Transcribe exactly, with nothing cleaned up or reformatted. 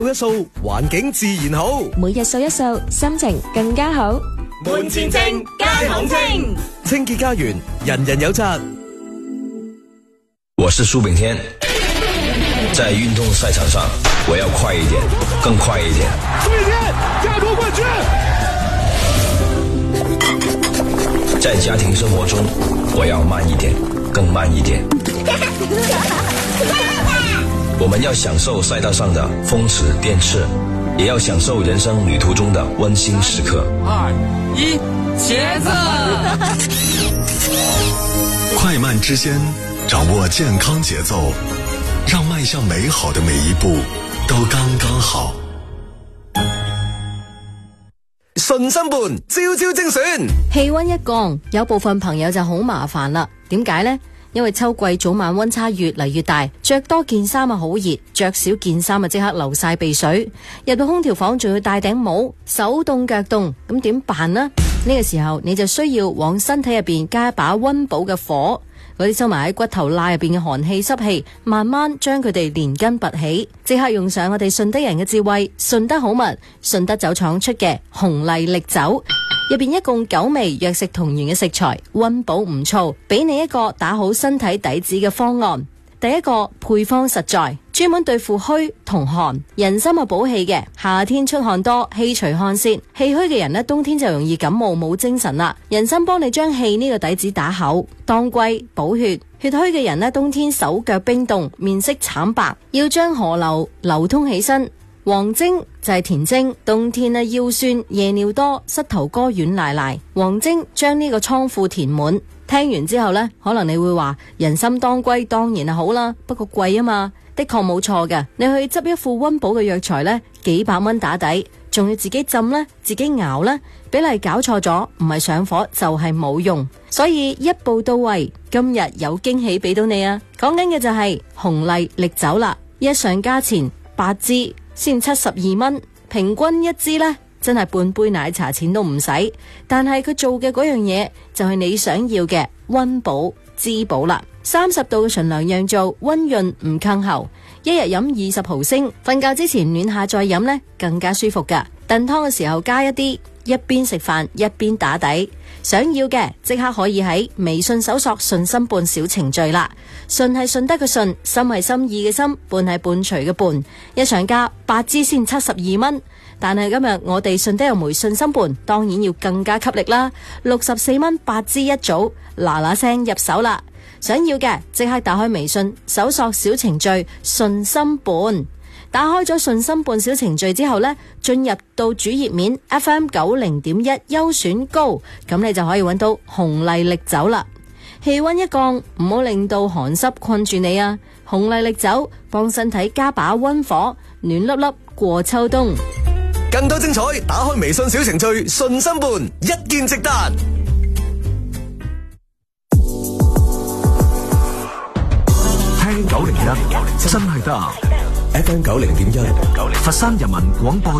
一掃環境自然好， 每日掃一掃，心情更加好。 門前淨，街巷清， 清潔家園，人人有責。 我是蘇炳添，在運動賽場上，我要快一點，更快一點。 蘇炳添，亞洲冠軍。 在家庭生活中，我要慢一點，更慢一點。我們要享受賽道上的風馳電掣，也要享受人生旅途中的溫馨時刻。 二一，茄子！ 快慢之間，掌握健康節奏，讓邁向美好的每一步都剛剛好。 順心伴，朝朝精選。 氣溫一降，有部分朋友就好麻煩啦。點解呢？因為秋季早晚溫差越嚟越大，着多件衫啊好熱，着少件衫啊即刻流晒鼻水。入到空調房仲要戴頂帽，手凍腳凍，咁點辦呢？呢個時候你就需要往身體入邊加一把溫補嘅火，嗰啲收埋喺骨頭罅入邊嘅寒氣濕氣，慢慢將佢哋連根拔起。即刻用上我哋順德人嘅智慧，順德好物，順德酒廠出嘅紅麗力酒。入邊一共九味藥食同源嘅食材，溫補唔燥，俾你一個打好身體底子嘅方案。第一個配方實在，專門對付虛同寒，人參係補氣嘅。夏天出汗多，氣隨汗泄，氣虛嘅人呢，冬天就容易感冒冇精神啦。人參幫你將氣呢個底子打厚。當歸補血，血虛嘅人呢，冬天手腳冰凍，面色慘白，要將河流流通起身。黃精就係田精，冬天呢腰酸夜尿多，膝頭哥軟賴賴，黃精將呢個倉庫填滿。聽完之後呢，可能你會話人參當歸當然係好啦，不過貴啊嘛。的確冇錯嘅，你去執一副溫補嘅藥材呢，幾百蚊打底，仲要自己浸呢，自己熬呢，比例搞錯咗，唔係上火就係冇用。所以一步到位，今日有驚喜俾到你啊！講緊嘅就係紅麗力酒啦，一上價錢八支先七十二蚊，平均一支呢，真係半杯奶茶錢都唔使。但係佢做嘅嗰樣嘢就係你想要嘅溫補滋補啦。三十度嘅純糧釀造，溫潤唔坑喉，一日飲二十毫升，瞓覺之前暖下再飲呢，更加舒服噶。燉湯嘅時候加一啲，一邊食飯一邊打底。想要嘅即刻可以喺微信搜索順心伴小程序啦。順係順德嘅順，心係心意嘅心，伴係伴隨嘅伴。一上架八支先七十二蚊，但係今日我哋順德有枚順心伴，當然要更加給力啦。六十四蚊八支一組，嗱嗱聲入手啦！想要嘅即刻打開微信搜索小程序順心伴。打開咗順心伴小程序之後呢，進入到主頁面 F M 九零點一優選高，咁你就可以揾到紅麗力酒啦。氣溫一降，唔好令到寒濕困住你啊！紅麗力酒幫身體加把溫火，暖粒粒過秋冬。 更多精彩，打開微信小程序順心伴，一鍵直達。 聽九零一真係得。 F M 九零點一， 佛山人民廣播